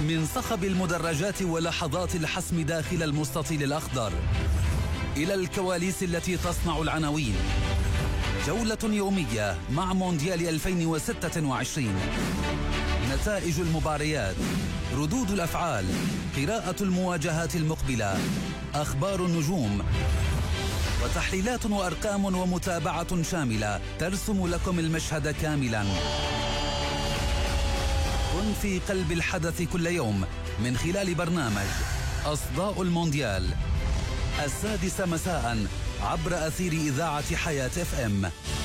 من صخب المدرجات ولحظات الحسم داخل المستطيل الأخضر إلى الكواليس التي تصنع العناوين. جولة يومية مع مونديال 2026. نتائج المباريات، ردود الأفعال، قراءة المواجهات المقبلة، أخبار النجوم، وتحليلات وأرقام ومتابعة شاملة ترسم لكم المشهد كاملا. كن في قلب الحدث كل يوم من خلال برنامج أصداء المونديال 6 مساء عبر أثير إذاعة حياة FM.